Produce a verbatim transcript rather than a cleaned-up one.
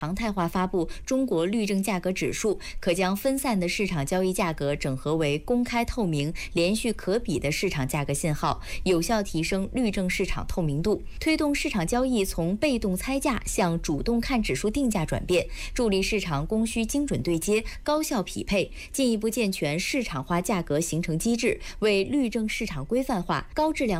常态化发布中国绿证价格指数，可将分散的市场交易价格整合为公开透明、连续可比的市场价格信号，有效提升绿证市场透明度，推动市场交易从被动猜价向主动看指数定价转变，助力市场供需精准对接、高效匹配，进一步健全市场化价格形成机制，为绿证市场规范化、高质量